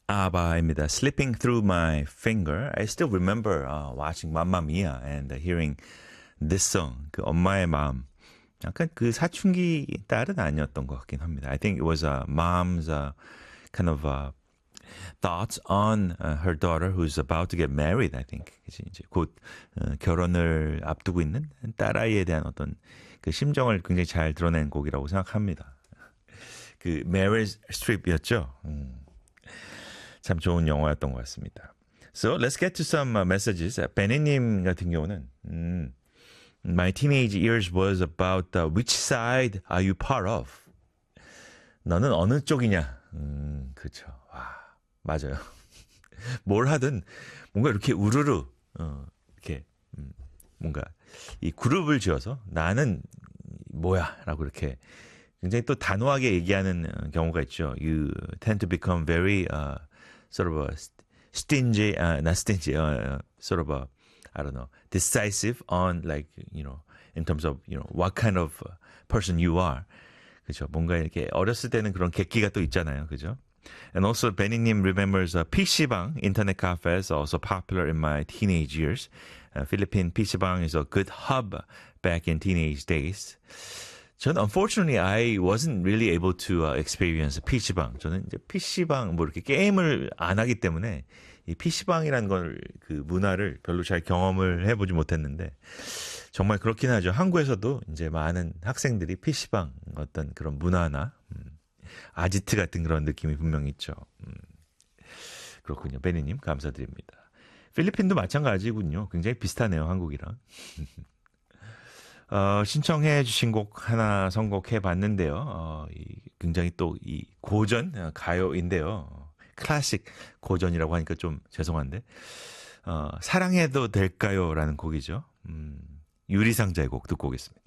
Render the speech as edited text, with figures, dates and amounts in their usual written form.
아바입니다. Slipping Through My Finger. I still remember watching Mamma Mia and hearing this song. 그 엄마의 마음. 약간 그 사춘기 딸은 아니었던 것 같긴 합니다. I think it was mom's kind of thoughts on her daughter who's about to get married. I think 이제 곧 결혼을 앞두고 있는 딸아이에 대한 어떤 그 심정을 굉장히 잘 드러낸 곡이라고 생각합니다. 그 메릴 스트립이었죠. 참 좋은 영화였던 것 같습니다. So let's get to some messages. 베니님 같은 경우는 My teenage years was about which side are you part of? 너는 어느 쪽이냐? 그렇죠. 와, 맞아요. 뭘 하든 뭔가 이렇게 우르르 이렇게 뭔가 이 그룹을 지어서 나는 뭐야라고 이렇게 굉장히 또 단호하게 얘기하는 경우가 있죠. You tend to become very sort of a stingy, not stingy, sort of a I don't know, decisive on like, in terms of, what kind of person you are. 그죠. 뭔가 이렇게 어렸을 때는 그런 객기가 또 있잖아요. 그죠. And also, 베니님 remembers PC방, internet cafes, also popular in my teenage years. Philippine PC방 is a good hub back in teenage days. 저는 unfortunately I wasn't really able to experience PC방. 저는 이제 PC방 뭐 이렇게 게임을 안 하기 때문에 이 PC방이라는 걸 그 문화를 별로 잘 경험을 해보지 못했는데 정말 그렇긴 하죠. 한국에서도 이제 많은 학생들이 PC방 어떤 그런 문화나 아지트 같은 그런 느낌이 분명히 있죠. 그렇군요. 베니님 감사드립니다. 필리핀도 마찬가지군요. 굉장히 비슷하네요. 한국이랑. 신청해 주신 곡 하나 선곡해 봤는데요. 굉장히 또 이 고전 가요인데요. 클래식 고전이라고 하니까 좀 죄송한데, 사랑해도 될까요? 라는 곡이죠. 유리상자의 곡 듣고 오겠습니다.